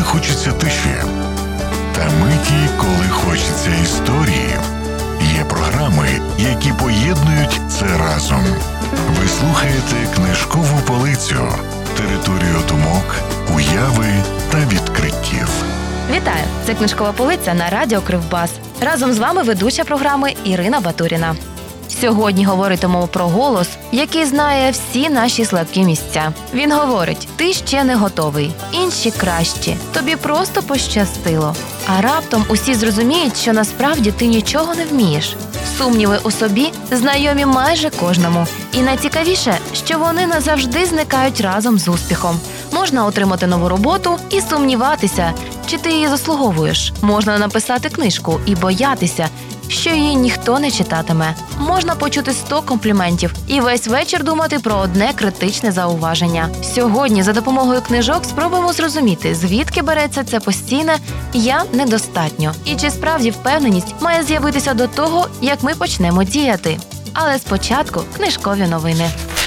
хочеться тиші, та миті, коли хочеться історії. Є програми, які поєднують це разом. Ви слухаєте «Книжкову полицю» – територію думок, уяви та відкриттів. Вітаю! Це «Книжкова полиця» на радіо Кривбас. Разом з вами ведуча програми Ірина Батуріна. Сьогодні говоритимемо про голос, який знає всі наші слабкі місця. Він говорить: ти ще не готовий, інші кращі, тобі просто пощастило. А раптом усі зрозуміють, що насправді ти нічого не вмієш. Сумніви у собі знайомі майже кожному. І найцікавіше, що вони назавжди зникають разом з успіхом. Можна отримати нову роботу і сумніватися, чи ти її заслуговуєш. Можна написати книжку і боятися, що її ніхто не читатиме. Можна почути 100 компліментів і весь вечір думати про одне критичне зауваження. Сьогодні за допомогою книжок спробуємо зрозуміти, звідки береться це постійне «я недостатньо» і чи справді впевненість має з'явитися до того, як ми почнемо діяти. Але спочатку книжкові новини.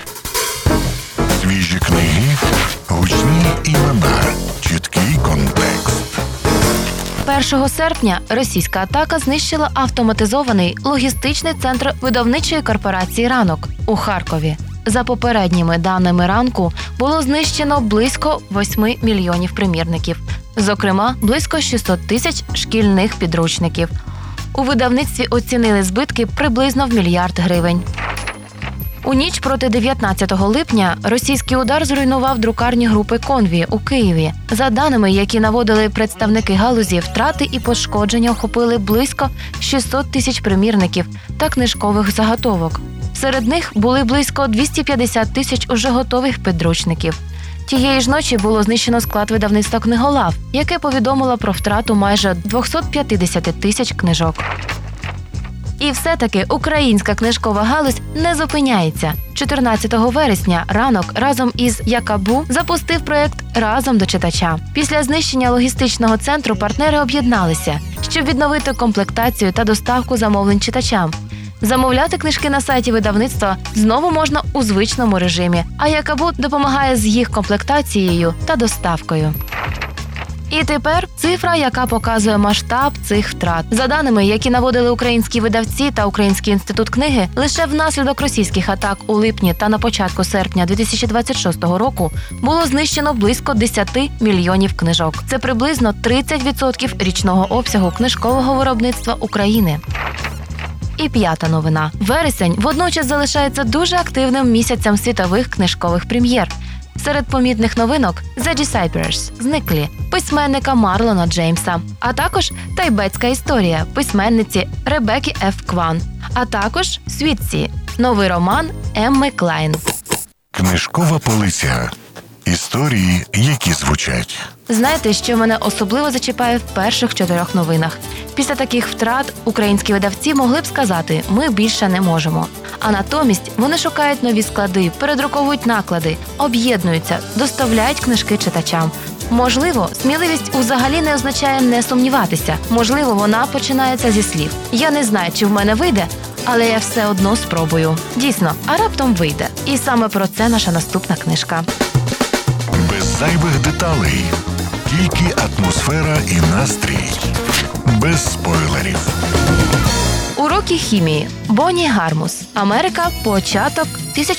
Свіжі книги, гучні імена, чіткий контекст. 1 серпня російська атака знищила автоматизований логістичний центр видавничої корпорації «Ранок» у Харкові. За попередніми даними «Ранку» було знищено близько 8 мільйонів примірників, зокрема, близько 600 тисяч шкільних підручників. У видавництві оцінили збитки приблизно в 1 мільярд гривень. У ніч проти 19 липня російський удар зруйнував друкарні групи «Конві» у Києві. За даними, які наводили представники галузі, втрати і пошкодження охопили близько 600 тисяч примірників та книжкових заготовок. Серед них були близько 250 тисяч уже готових підручників. Тієї ж ночі було знищено склад видавництва «Книголав», яке повідомило про втрату майже 250 тисяч книжок. І все-таки українська книжкова галузь не зупиняється. 14 вересня «Ранок» разом із «Якабу» запустив проєкт «Разом до читача». Після знищення логістичного центру партнери об'єдналися, щоб відновити комплектацію та доставку замовлень читачам. Замовляти книжки на сайті видавництва знову можна у звичному режимі, а «Якабу» допомагає з їх комплектацією та доставкою. І тепер цифра, яка показує масштаб цих втрат. За даними, які наводили українські видавці та Український інститут книги, лише внаслідок російських атак у липні та на початку серпня 2026 року було знищено близько 10 мільйонів книжок. Це приблизно 30% річного обсягу книжкового виробництва України. І 5-та новина. Вересень водночас залишається дуже активним місяцем світових книжкових прем'єр. Серед помітних новинок «The Disappears» – «Зниклі» письменника Марлона Джеймса, а також «Тайбетська історія» письменниці Ребекки Ф. Кван, а також «Світці» – новий роман Емми Клайн. Книжкова полиця. Історії, які звучать. Знаєте, що мене особливо зачіпає в перших 4 новинах? Після таких втрат українські видавці могли б сказати «ми більше не можемо». А натомість вони шукають нові склади, передруковують наклади, об'єднуються, доставляють книжки читачам. Можливо, сміливість взагалі не означає не сумніватися. Можливо, вона починається зі слів «я не знаю, чи в мене вийде, але я все одно спробую». Дійсно, а раптом вийде. І саме про це наша наступна книжка. Без зайвих деталей. Тільки атмосфера і настрій. Без спойлерів. Уроки хімії. Бонні Гармус. Америка. Початок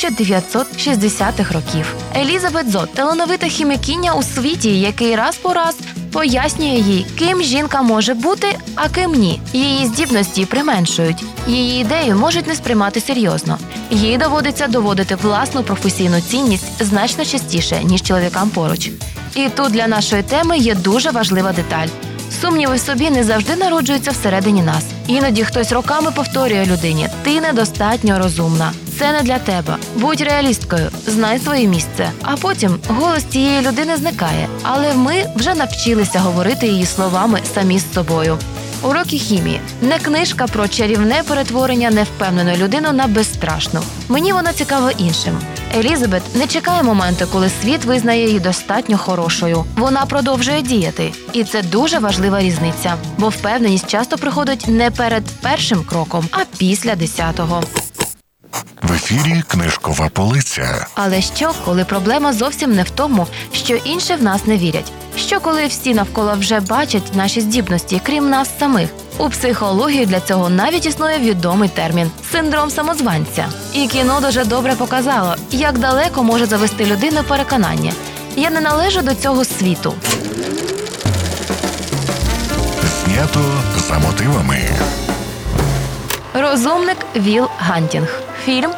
1960-х років. Елізабет Зод – талановита хімікиня у світі, який раз по раз пояснює їй, ким жінка може бути, а ким ні. Її здібності применшують. Її ідеї можуть не сприймати серйозно. Їй доводиться доводити власну професійну цінність значно частіше, ніж чоловікам поруч. І тут для нашої теми є дуже важлива деталь. Сумніви в собі не завжди народжуються всередині нас. Іноді хтось роками повторює людині «ти недостатньо розумна». Це не для тебе. Будь реалісткою, знай своє місце. А потім голос цієї людини зникає. Але ми вже навчилися говорити її словами самі з собою. Уроки хімії – не книжка про чарівне перетворення невпевненої людини на безстрашну. Мені вона цікава іншим. Елізабет не чекає моменту, коли світ визнає її достатньо хорошою. Вона продовжує діяти. І це дуже важлива різниця. Бо впевненість часто приходить не перед першим кроком, а після 10-го. В ефірі «Книжкова полиця». Але що, коли проблема зовсім не в тому, що інші в нас не вірять? що коли всі навколо вже бачать наші здібності, крім нас самих? У психології для цього навіть існує відомий термін – синдром самозванця. І кіно дуже добре показало, як далеко може завести людину переконання. Я не належу до цього світу. Знято за мотивами. Розумник Вілл Гантінг. Фільм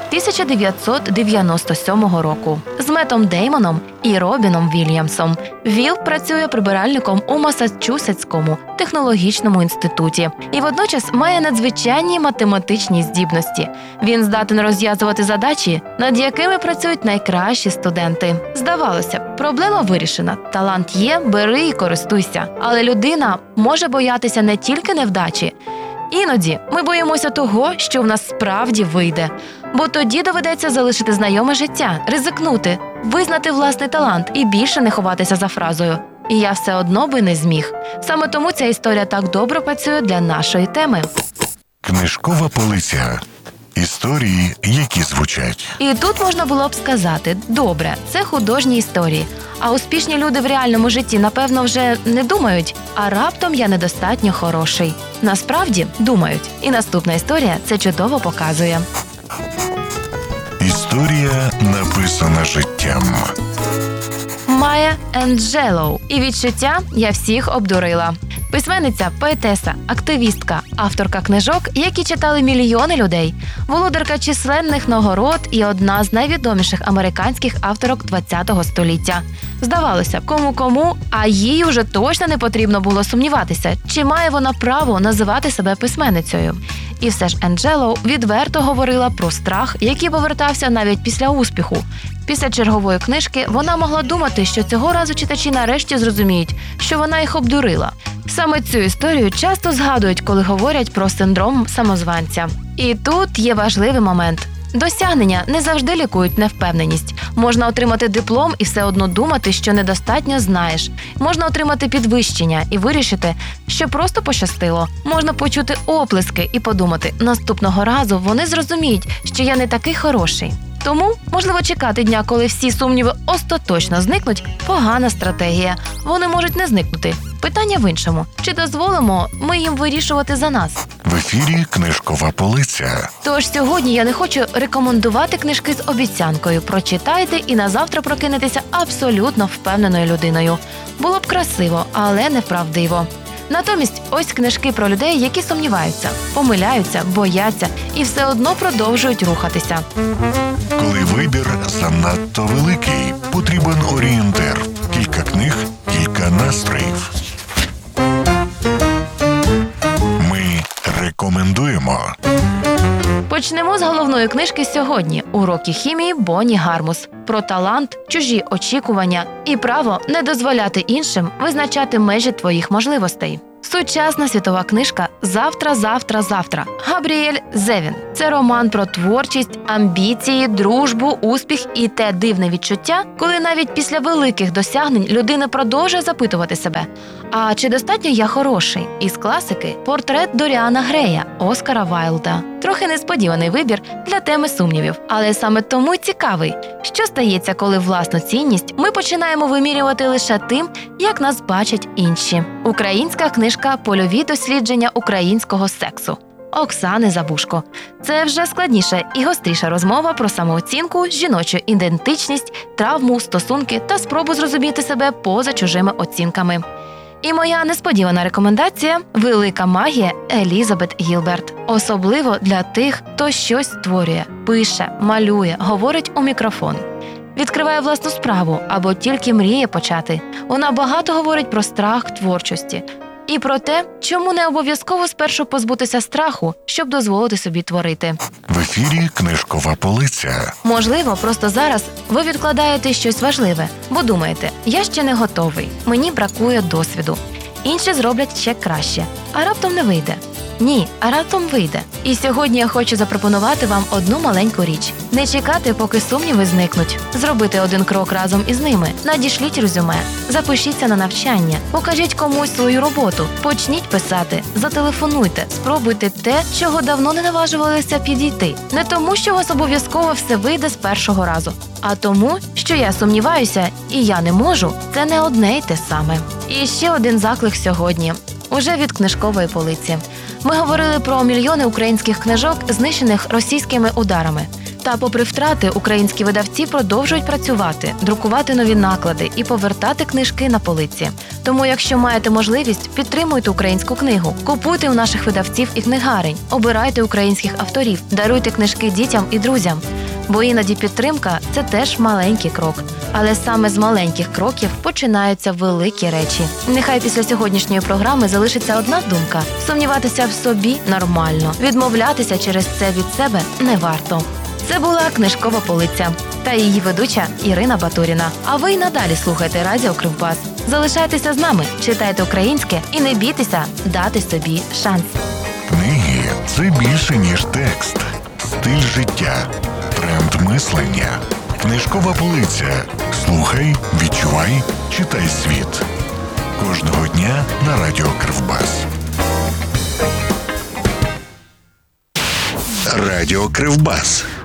1997 року. З Меттом Деймоном і Робіном Вільямсом. Вілл працює прибиральником у Масачусетському технологічному інституті і водночас має надзвичайні математичні здібності. Він здатен розв'язувати задачі, над якими працюють найкращі студенти. Здавалося б, проблема вирішена. Талант є, бери і користуйся. Але людина може боятися не тільки невдачі. Іноді ми боїмося того, що в нас справді вийде. Бо тоді доведеться залишити знайоме життя, ризикнути, визнати власний талант і більше не ховатися за фразою «І я все одно би не зміг». Саме тому ця історія так добре працює для нашої теми. Книжкова полиця. Історії, які звучать. І тут можна було б сказати «Добре, це художні історії». А успішні люди в реальному житті, напевно, вже не думають «А раптом я недостатньо хороший». Насправді, думають. І наступна історія це чудово показує. Історія написана життям. Майя Енджелоу. І відчуття «Я всіх обдурила». Письменниця, поетеса, активістка, авторка книжок, які читали мільйони людей, володарка численних нагород і одна з найвідоміших американських авторок ХХ століття. Здавалося, кому-кому, а їй уже точно не потрібно було сумніватися, чи має вона право називати себе письменницею. І все ж Енджелоу відверто говорила про страх, який повертався навіть після успіху. Після чергової книжки вона могла думати, що цього разу читачі нарешті зрозуміють, що вона їх обдурила. Саме цю історію часто згадують, коли говорять про синдром самозванця. І тут є важливий момент. Досягнення не завжди лікують невпевненість. Можна отримати диплом і все одно думати, що недостатньо знаєш. Можна отримати підвищення і вирішити, що просто пощастило. Можна почути оплески і подумати, наступного разу вони зрозуміють, що я не такий хороший. Тому, можливо, чекати дня, коли всі сумніви остаточно зникнуть – погана стратегія. Вони можуть не зникнути. Питання в іншому. Чи дозволимо ми їм вирішувати за нас? В ефірі Книжкова полиця. Тож сьогодні я не хочу рекомендувати книжки з обіцянкою «Прочитайте і назавтра прокинетеся абсолютно впевненою людиною». Було б красиво, але неправдиво. Натомість ось книжки про людей, які сумніваються, помиляються, бояться і все одно продовжують рухатися. Коли вибір занадто великий, потрібен орієнтир. Кілька книг, кілька настроїв. Ми рекомендуємо. Почнемо з головної книжки сьогодні «Уроки хімії» Бонні Гармус. Про талант, чужі очікування і право не дозволяти іншим визначати межі твоїх можливостей. Сучасна світова книжка «Завтра, завтра, завтра» Габріель Зевін. Це роман про творчість, амбіції, дружбу, успіх і те дивне відчуття, коли навіть після великих досягнень людина продовжує запитувати себе «А чи достатньо я хороший?» Із класики «Портрет Доріана Грея» Оскара Вайлда. Трохи несподіваний вибір для теми сумнівів, але саме тому й цікавий. Що стається, коли власну цінність ми починаємо вимірювати лише тим, як нас бачать інші? Українська книжка «Польові дослідження українського сексу» Оксани Забушко. Це вже складніша і гостріша розмова про самооцінку, жіночу ідентичність, травму, стосунки та спробу зрозуміти себе поза чужими оцінками. І моя несподівана рекомендація – «Велика магія» Елізабет Гілберт. Особливо для тих, хто щось створює, пише, малює, говорить у мікрофон. Відкриває власну справу або тільки мріє почати. Вона багато говорить про страх творчості. І про те, чому не обов'язково спершу позбутися страху, щоб дозволити собі творити. В ефірі Книжкова полиця. Можливо, просто зараз ви відкладаєте щось важливе, бо думаєте, я ще не готовий, мені бракує досвіду. Інші зроблять ще краще. А раптом не вийде. Ні, а раптом вийде. І сьогодні я хочу запропонувати вам одну маленьку річ. Не чекати, поки сумніви зникнуть. Зробити один крок разом із ними. Надішліть резюме. Запишіться на навчання. Покажіть комусь свою роботу. Почніть писати. Зателефонуйте. Спробуйте те, чого давно не наважувалися підійти. Не тому, що у вас обов'язково все вийде з першого разу, а тому, що я сумніваюся і я не можу – це не одне й те саме. І ще один заклик сьогодні. Уже від книжкової полиці. Ми говорили про мільйони українських книжок, знищених російськими ударами. Та попри втрати, українські видавці продовжують працювати, друкувати нові наклади і повертати книжки на полиці. Тому, якщо маєте можливість, підтримуйте українську книгу, купуйте у наших видавців і книгарень, обирайте українських авторів, даруйте книжки дітям і друзям. Бо іноді підтримка – це теж маленький крок. Але саме з маленьких кроків починаються великі речі. Нехай після сьогоднішньої програми залишиться одна думка – сумніватися в собі нормально, відмовлятися через це від себе не варто. Це була книжкова полиця та її ведуча Ірина Батуріна. А ви й надалі слухайте Радіо Кривбас. Залишайтеся з нами, читайте українське і не бійтеся дати собі шанс. Книги – це більше, ніж текст. Стиль життя, тренд мислення. Книжкова полиця. Слухай, відчувай, читай світ. Кожного дня на Радіо Кривбас. Радіо Кривбас.